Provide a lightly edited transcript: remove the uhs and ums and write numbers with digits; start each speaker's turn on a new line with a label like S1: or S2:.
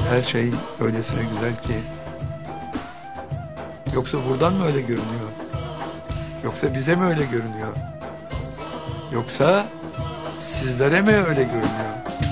S1: Her şey öylesine güzel ki. Yoksa buradan mı öyle görünüyor? Yoksa bize mi öyle görünüyor? Yoksa sizlere mi öyle görünüyor?